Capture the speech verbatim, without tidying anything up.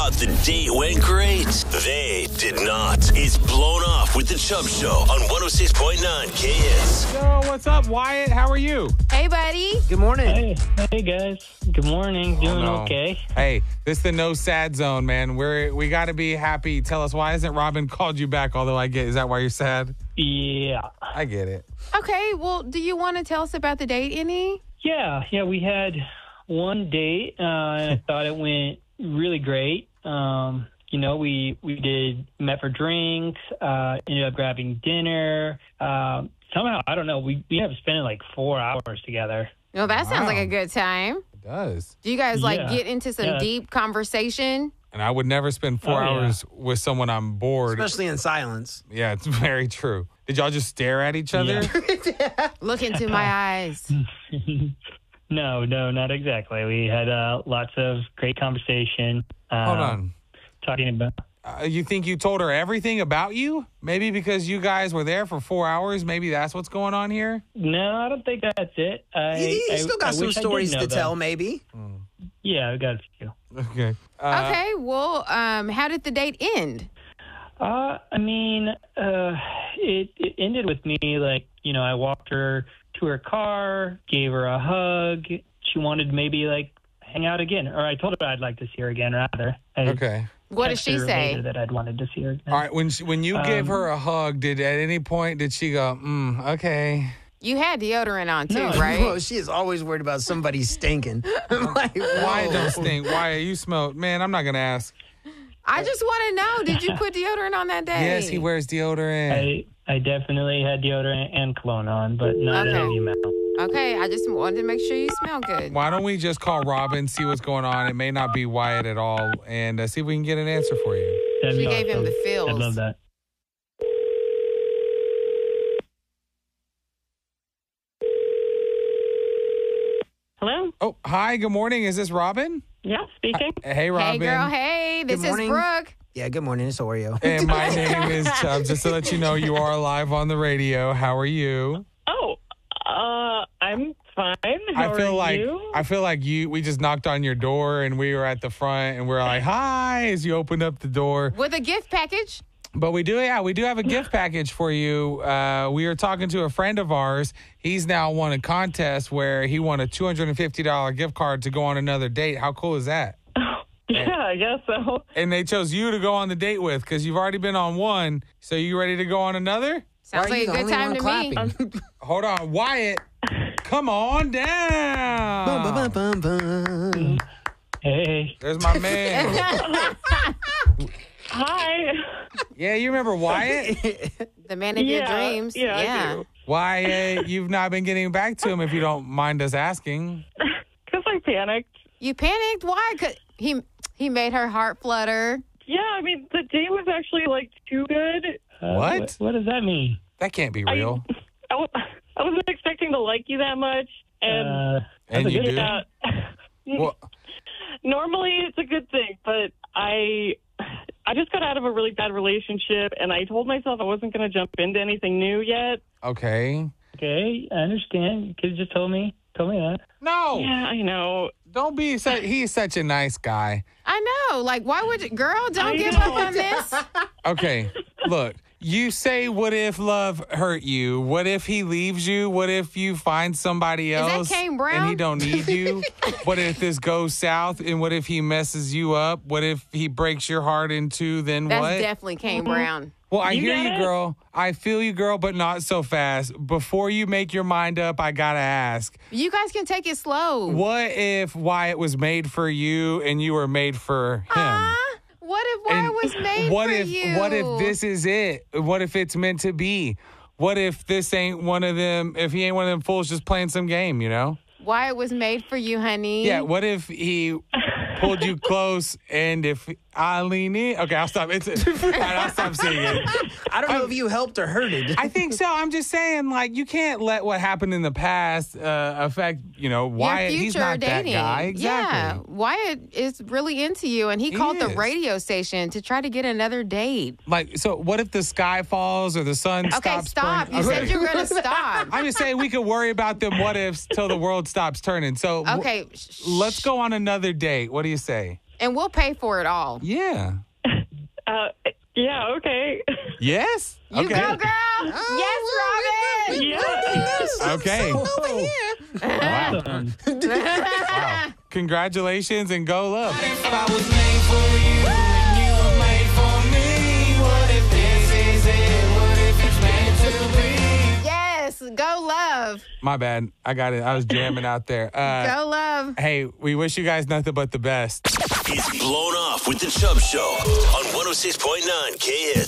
thought the date went great? They did not. It's Blown Off with the Chubb Show on one oh six point nine K S. Yo, what's up, Wyatt? How are you? Hey, buddy. Good morning. Hey, hey guys. Good morning. Doing no. okay? Hey, this is the no sad zone, man. We're we got to be happy. Tell us, why hasn't Robin called you back? Although I get, is that why you're sad? Yeah. I get it. Okay, well, do you want to tell us about the date any? Yeah, yeah. We had one date, uh, and I thought it went really great. Um, you know, we we did met for drinks, uh, ended up grabbing dinner. Um, somehow, I don't know, we we ended up spending like four hours together. Well, that sounds Wow. like a good time. It does. Do you guys like Yeah. get into some Yeah. deep conversation? And I would never spend four Oh, yeah. hours with someone I'm bored. Especially in silence. Yeah, it's very true. Did y'all just stare at each other? Look into my eyes. No, no, not exactly. We had uh, lots of great conversation. Um, Hold on. Talking about. Uh, you think you told her everything about you? Maybe because you guys were there for four hours. Maybe that's what's going on here. No, I don't think that's it. I, You, you I- still I got some wish I did stories know to that. tell, maybe. Yeah, I got a few. Okay. Uh, Okay, well, um, how did the date end? Uh, I mean, uh, it, it ended with me, like, you know, I walked her to her car, gave her a hug. She wanted to maybe, like, hang out again. Or I told her I'd like to see her again, rather. I Okay. What did texted she her say? later that I'd wanted to see her again. All right. When she, when you gave Um, her a hug, did at any point did she go, mm, okay? You had deodorant on too, No, right? Well, she is always worried about somebody stinking. I'm like, Why whoa. don't stink? Why you smell? Man, I'm not gonna ask. I just want to know, did you put deodorant on that day? Yes, he wears deodorant. I, I definitely had deodorant and cologne on, but not Okay. a heavy amount. Okay, I just wanted to make sure you smell good. Why don't we just call Robin, see what's going on? It may not be Wyatt at all, and uh, see if we can get an answer for you. That'd She be gave him awesome. the feels. I'd love that. Hello? Oh, hi. Good morning. Is this Robin? Yeah, speaking. Hey, Robin. Hey, girl, hey, this Good is morning. Brooke. Yeah, good morning. It's Oreo. And my name is Chubb. Just to let you know, you are live on the radio. How are you? Oh, uh, I'm fine. How I feel are like you? I feel like you. We just knocked on your door, and we were at the front, and we're like, "Hi!" as you opened up the door. With a gift package. But we do, yeah, we do have a gift package for you. Uh, we were talking to a friend of ours. He's now won a contest where he won a two hundred fifty dollars gift card to go on another date. How cool is that? Yeah, I guess so. And they chose you to go on the date with because you've already been on one. So you ready to go on another? Sounds Why are like you a the good only time one to me. clapping? Hold on, Wyatt. Come on down. Bum, bum, bum, bum, bum. Hey. There's my man. Hi. Yeah, you remember Wyatt? The man of your Yeah, dreams. yeah, I do. Wyatt, you've not been getting back to him if you don't mind us asking. Because I panicked. You panicked? Why? 'Cause he he made her heart flutter. Yeah, I mean, the date was actually, like, too good. Uh, What? what? What does that mean? That can't be I, real. I, wa- I wasn't expecting to like you that much. And, Uh, And that's a you good- do? uh, Well, normally it's a good thing, but I... I just got out of a really bad relationship, and I told myself I wasn't going to jump into anything new yet. okay. Okay, I understand. You could have just told me. Told me that. No, Yeah, I know. don't be such. He's such a nice guy. I know. Like, why would you, girl? Don't I give know. up on this. Okay, look. You say, what if love hurt you? What if he leaves you? What if you find somebody that else Kane Brown? and he don't need you? What if this goes south? And what if he messes you up? What if he breaks your heart in two? Then That's what? definitely Kane Brown. Well, I You hear get you, it? girl. I feel you, girl, but not so fast. Before you make your mind up, I gotta ask. You guys can take it slow. What if Wyatt was made for you and you were made for him? Ah, what if Wyatt And was made what for if, you? What if this is it? What if it's meant to be? What if this ain't one of them, if he ain't one of them fools just playing some game, you know? Wyatt was made for you, honey. Yeah, what if he pulled you close and if I lean in? Okay, I'll stop. It's, all right, I'll stop saying it. I don't know if you helped or hurted. I think so. I'm just saying, like, you can't let what happened in the past uh, affect, you know, Wyatt. Your He's future not dating. that guy. Exactly. Yeah, Wyatt is really into you, and he, He called the is. radio station to try to get another date. Like, so what if the sky falls or the sun Okay, stops stop. burning? You said you were going to stop. I'm just saying we could worry about them what ifs till the world stops turning. So w- Okay. sh- let's go on another date. What do you say? And we'll pay for it all. Yeah. Uh, yeah, okay. Yes? You okay. go, girl. yes, Robin. Yeah. Okay. Wow. Um, Wow. Congratulations and go love. If I was made for you and you were made for me, what if this is it? What if it's meant to be? Yes, go love. My bad. I got it. I was jamming out there. Uh, Go love. hey, we wish you guys nothing but the best. It's Blown Off with the Chubb Show on one oh six point nine K Hits.